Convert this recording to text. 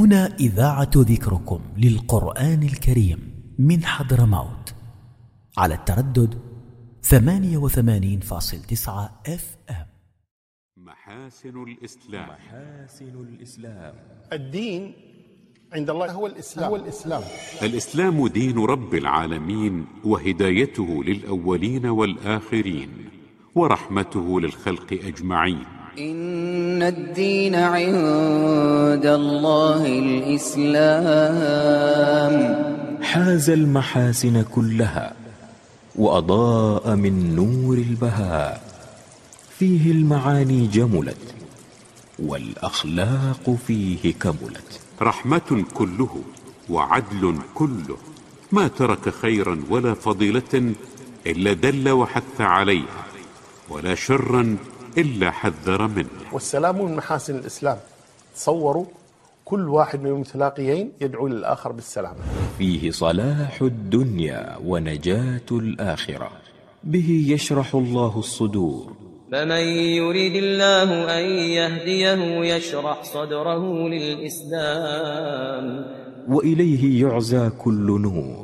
هنا إذاعة ذكركم للقرآن الكريم من حضرموت على التردد 88.9 FM. محاسن الإسلام. الدين عند الله هو الإسلام. الإسلام دين رب العالمين، وهدايته للأولين والآخرين، ورحمته للخلق أجمعين. إن الدين عند الله الإسلام. حاز المحاسن كلها وأضاء من نور البهاء، فيه المعاني جملت والأخلاق فيه كملت. رحمة كله وعدل كله، ما ترك خيرا ولا فضيلة إلا دل وحث عليها، ولا شرا إلا حذر منه. والسلام من محاسن الإسلام. تصوروا كل واحد من المتلاقيين يدعو للآخر بالسلام. فيه صلاح الدنيا ونجاة الآخرة، به يشرح الله الصدور. فمن يريد الله أن يهديه يشرح صدره للإسلام، وإليه يعزى كل نور.